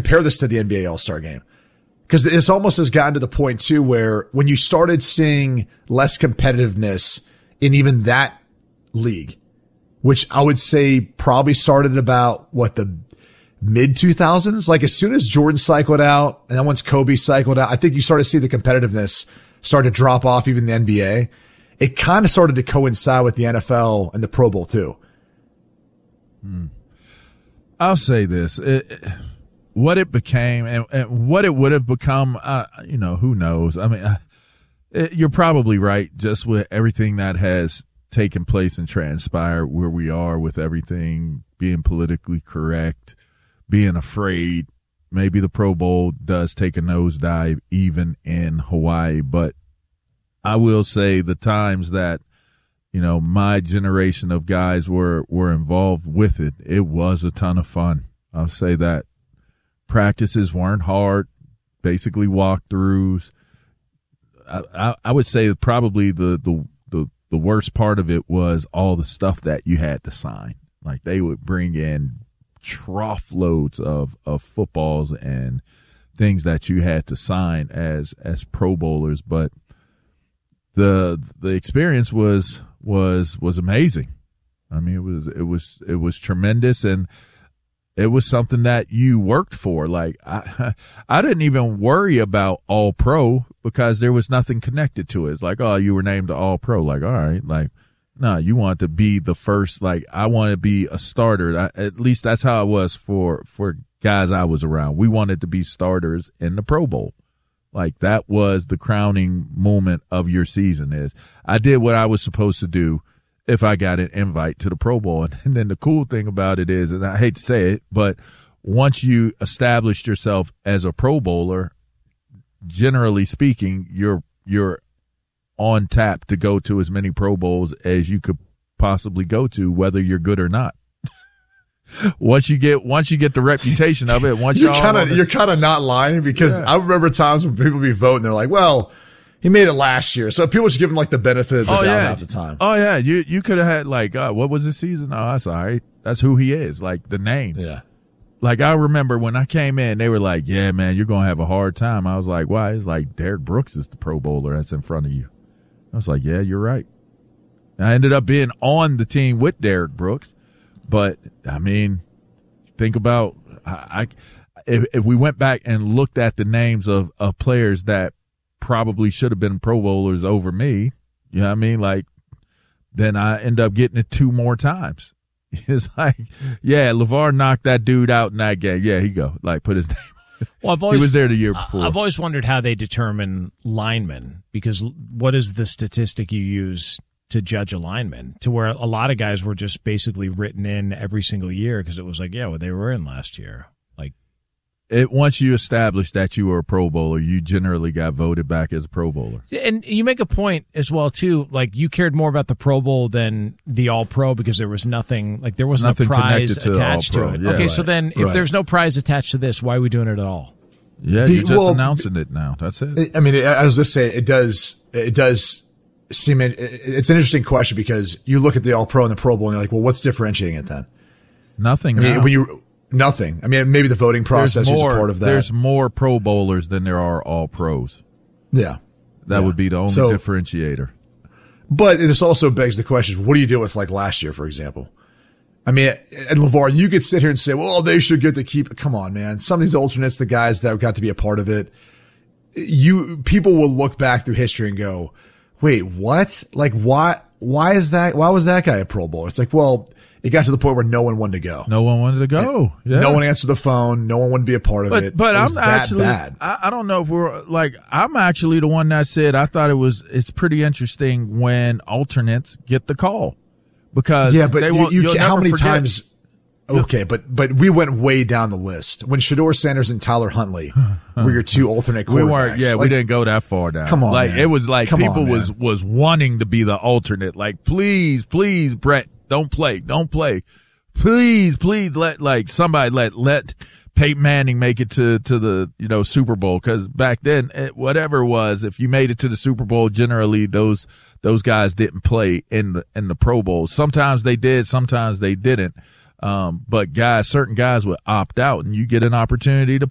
compare this to the NBA All-Star game. Because this almost has gotten to the point, too, where when you started seeing less competitiveness in even that league, which I would say probably started about, the mid-2000s? Like, as soon as Jordan cycled out, and then once Kobe cycled out, I think you started to see the competitiveness start to drop off, even in the NBA. It kind of started to coincide with the NFL and the Pro Bowl, too. I'll say this. What it became and what it would have become, who knows? I mean, you're probably right, just with everything that has taken place and transpired where we are with everything being politically correct, being afraid. Maybe the Pro Bowl does take a nosedive even in Hawaii, but I will say the times that, my generation of guys were involved with it, it was a ton of fun. I'll say that. Practices weren't hard, basically walkthroughs. I would say probably the worst part of it was all the stuff that you had to sign. Like, they would bring in trough loads of footballs and things that you had to sign as Pro Bowlers, but the experience was amazing. I mean, it was tremendous, and it was something that you worked for. Like, I didn't even worry about All Pro because there was nothing connected to it. It's like, oh, you were named the All Pro. Like, all right, like, no, you want to be the first. Like, I want to be a starter. At least that's how it was for guys I was around. We wanted to be starters in the Pro Bowl. Like, that was the crowning moment of your season. Is I did what I was supposed to do if I got an invite to the Pro Bowl. And then the cool thing about it is, and I hate to say it, but once you established yourself as a Pro Bowler, generally speaking, you're on tap to go to as many Pro Bowls as you could possibly go to, whether you're good or not. Once you get the reputation of it, you're kind of not lying, because I remember times when people be voting, they're like, well, he made it last year. So people just give him like the benefit of the doubt half the time. Oh yeah. You could have had like, what was this season? Oh, that's all right. That's who he is. Like, the name. Yeah. Like, I remember when I came in, they were like, yeah, man, you're going to have a hard time. I was like, why? It's like, Derrick Brooks is the Pro Bowler that's in front of you. I was like, yeah, you're right. I ended up being on the team with Derrick Brooks. But, I mean, think about, if we went back and looked at the names of players that probably should have been Pro Bowlers over me, you know what I mean? Like, then I end up getting it 2 more times. It's like, yeah, LeVar knocked that dude out in that game. Yeah, he go. Like, put his name. Well, he was there the year before. I've always wondered how they determine linemen, because what is the statistic you use to judge a lineman, to where a lot of guys were just basically written in every single year because it was like, yeah, well, they were in last year. Like, once you establish that you were a Pro Bowler, you generally got voted back as a Pro Bowler. And you make a point as well, too. Like, you cared more about the Pro Bowl than the All Pro because there was nothing, like, there wasn't a prize attached to it. Yeah, okay, right. So then if there's no prize attached to this, why are we doing it at all? Yeah, you're just announcing it now. That's it. I mean, I was just saying, it does seem, it's an interesting question, because you look at the All Pro and the Pro Bowl and you're like, well, what's differentiating it then? Nothing. I mean, nothing. I mean, maybe the voting process is a part of that. There's more Pro Bowlers than there are All Pros. Yeah. That would be the only differentiator. But this also begs the question, what do you do with, like, last year, for example? I mean, and LeVar, you could sit here and say, well, they should get to keep it. Come on, man. Some of these alternates, the guys that got to be a part of it, people will look back through history and go, wait, what? Like, why was that guy a Pro Bowler? It's like, well, it got to the point where no one wanted to go. No one wanted to go. Yeah. No one answered the phone. No one wanted to be a part of it. But I'm actually, I don't know if we're like, I'm actually the one that said I thought it's pretty interesting when alternates get the call, because but how many forget. times? Okay, but we went way down the list when Shedeur Sanders and Tyler Huntley were your 2 alternate quarterbacks. We weren't. Yeah, we didn't go that far down. Come on, like, man. It was like people was wanting to be the alternate. Like, please, Brett, don't play. Please, let Peyton Manning make it to the Super Bowl, because back then, whatever it was, if you made it to the Super Bowl, generally those guys didn't play in the Pro Bowl. Sometimes they did, sometimes they didn't. But certain guys would opt out, and you get an opportunity to